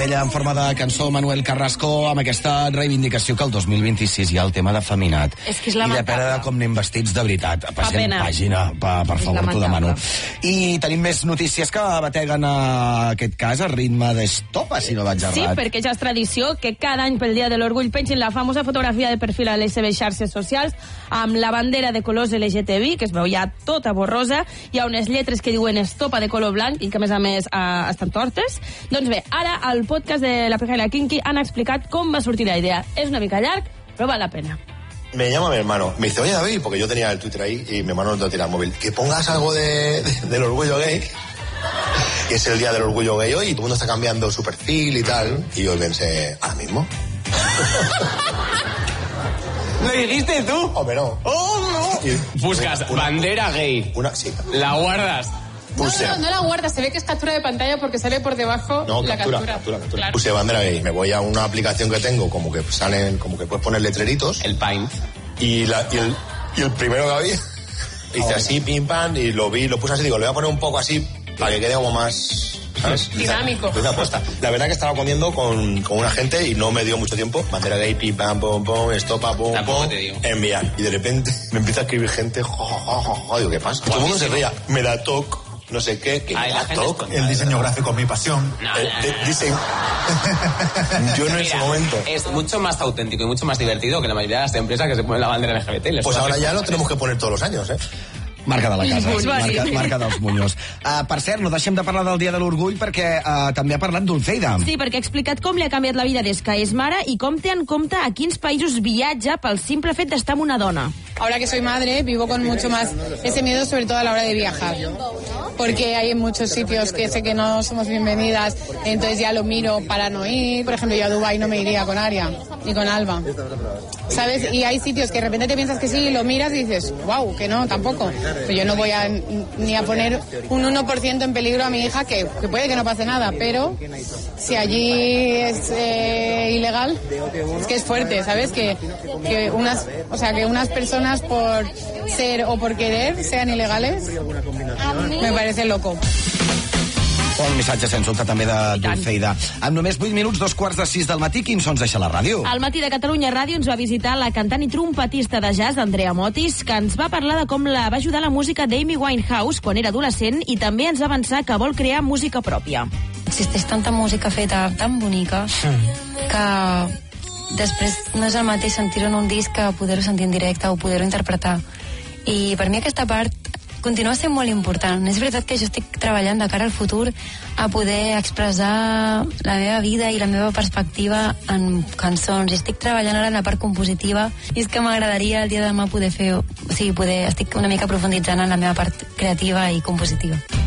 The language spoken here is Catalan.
aquella en forma de cançó Manuel Carrasco, amb aquesta reivindicació que el 2026 hi ha el tema de feminat. És que és i lamentable. depèn de com anem vestits de veritat. Passem pena. pàgina, per favor, t'ho demano. I tenim més notícies que bateguen aquest cas a ritme d'estopa, si no vaig errat. Sí, perquè ja és tradició que cada any pel Dia de l'Orgull pengin la famosa fotografia de perfil a les seves xarxes socials amb la bandera de colors LGTBI, que es veu ja tota borrosa. Hi ha unes lletres que diuen estopa de color blanc i que, a més, estan tortes. Doncs bé, ara al podcast de la Peja i la Kinky han explicat com va sortir la idea. És una mica llarg, però val la pena. Me llama mi hermano, me dice, oye David, porque yo tenía el Twitter ahí y mi hermano no tira el móvil, que pongas algo del orgullo gay, que es el día del orgullo gay hoy y todo el mundo está cambiando su perfil y tal, y yo pensé, ¿ahora mismo? ¿Lo dijiste tú? Hombre, no. ¡Oh, no! Buscas bandera gay. Sí. La guardas. No la guarda, se ve que es captura de pantalla porque sale por debajo la captura. Claro. Puse bandera gay, me voy a una aplicación que tengo, como que salen, como que puedes poner letreritos. El Paint. Y el primero que había, hice así, pim, pam, y lo puse así, digo, le voy a poner un poco así, para que quede como más, ¿sabes? Dinámico. La verdad que estaba comiendo con una gente y no me dio mucho tiempo. Bandera gay, pim, pam, pom, pom, estopa, pom, pom, enviar. Y de repente me empieza a escribir gente, digo, ¿qué pasa? Todo el mundo se reía, me da toque. No sé qué, que la gente el diseño gráfico es mi pasión. Dicen, yo en ese momento. Es mucho más auténtico y mucho más divertido que la mayoría de las empresas que se ponen la bandera LGBT. Pues ahora ya lo tenemos que poner todos los años, ¿eh? Marca de la casa, marca dels Muñoz. Per cert, no deixem de parlar del Dia de l'Orgull perquè també ha parlat Dulceida. Sí, perquè ha explicat com li ha canviat la vida des que és mare i com té en compte a quins països viatja pel simple fet d'estar amb una dona. Ahora que soy madre, vivo con mucho más ese miedo, sobre todo a la hora de viajar. Porque hay en muchos sitios que sé que no somos bienvenidas, entonces ya lo miro para no ir. Por ejemplo, yo a Dubái no me iría con Aria, ni con Alba. ¿Sabes? Y hay sitios que de repente te piensas que sí, lo miras y dices, wow, que no, tampoco. Pero yo no voy ni a poner un 1% en peligro a mi hija, que puede que no pase nada, pero si allí es ilegal, es que es fuerte, ¿sabes? Que unas personas por ser o por querer sean ilegales, me parece loco. Un missatge sens dubte també de Dulceida. Amb només 8 minuts, 5:45 del matí, quins sons deixa la ràdio? Al matí de Catalunya Ràdio ens va visitar la cantant i trompetista de jazz d'Andrea Motis, que ens va parlar de com la va ajudar la música d'Amy Winehouse quan era adolescent i també ens va avançar que vol crear música pròpia. Existeix tanta música feta tan bonica que després no és el mateix sentir-ho en un disc que poder-ho sentir en directe o poder-ho interpretar. I per mi aquesta part continua sent molt important. És veritat que jo estic treballant de cara al futur a poder expressar la meva vida i la meva perspectiva en cançons. I estic treballant ara en la part compositiva i és que m'agradaria el dia de demà poder fer... O sigui, estic una mica profunditzant en la meva part creativa i compositiva.